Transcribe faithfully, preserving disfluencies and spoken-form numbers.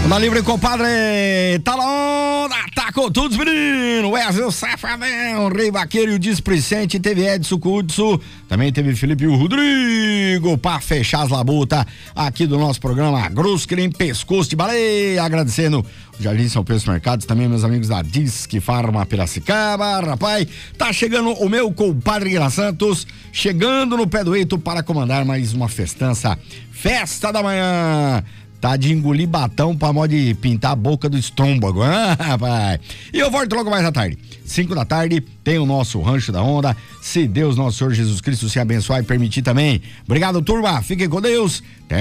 Onda livre, compadre, tá na onda, tá com todos os meninos, Wesley, o Safadão, o Rei Vaqueiro e o Displicente, teve Edson Cudso, também teve Felipe e o Rodrigo, pra fechar as labutas aqui do nosso programa Gruscrim Pescoço de Baleia, agradecendo o Jardim São Pedro Mercados, também meus amigos da Disque Farma Piracicaba, rapaz, tá chegando o meu compadre Guilherme Santos, chegando no pé do eito para comandar mais uma festança, festa da manhã. Tá de engolir batão pra modo de pintar a boca do estômago, hein, rapaz? E eu volto logo mais à tarde. Cinco da tarde, tem o nosso Rancho da Onda. Se Deus, nosso Senhor Jesus Cristo, se abençoar e permitir também. Obrigado, turma. Fiquem com Deus. Até